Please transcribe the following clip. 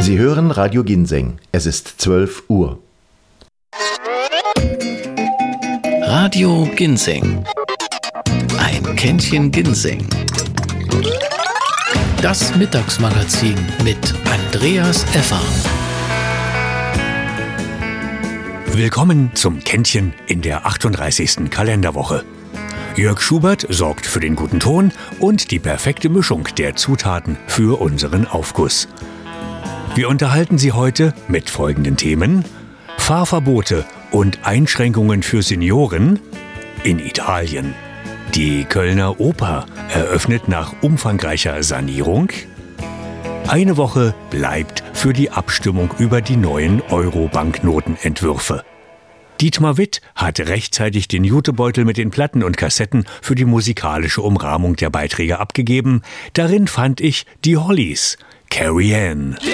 Sie hören Radio Ginseng. Es ist 12 Uhr. Radio Ginseng. Ein Kännchen Ginseng. Das Mittagsmagazin mit Andreas Effer. Willkommen zum Kännchen in der 38. Kalenderwoche. Jörg Schubert sorgt für den guten Ton und die perfekte Mischung der Zutaten für unseren Aufguss. Wir unterhalten Sie heute mit folgenden Themen: Fahrverbote und Einschränkungen für Senioren in Italien. Die Kölner Oper eröffnet nach umfangreicher Sanierung. Eine Woche bleibt für die Abstimmung über die neuen Euro-Banknotenentwürfe. Dietmar Witt hat rechtzeitig den Jutebeutel mit den Platten und Kassetten für die musikalische Umrahmung der Beiträge abgegeben. Darin fand ich die Hollies, Carrie Ann.